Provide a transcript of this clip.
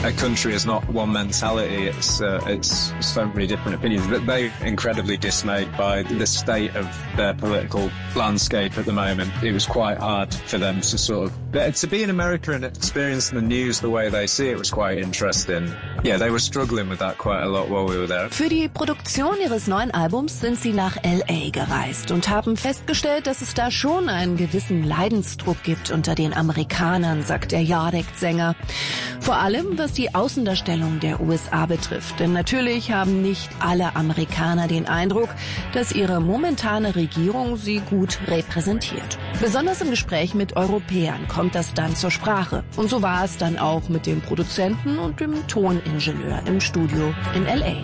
a country is not one mentality, it's so many different opinions. But they're incredibly dismayed by the state of their political landscape at the moment. It was quite hard for them to be in America and experience the news the way they see it was quite interesting. Yeah, they were struggling with that quite a lot while we were there. Für die Produktion ihres neuen Albums sind sie nach L.A. gereist und haben festgestellt, dass es da schon einen gewissen Leidensdruck gibt unter den Amerikanern, sagt der Yardekt-Sänger. Vor allem, was die Außendarstellung der USA betrifft. Denn natürlich haben nicht alle Amerikaner den Eindruck, dass ihre momentane Regierung sie gut repräsentiert. Besonders im Gespräch mit Europäern kommt das dann zur Sprache. Und so war es dann auch mit dem Produzenten und dem Toningenieur im Studio in L.A.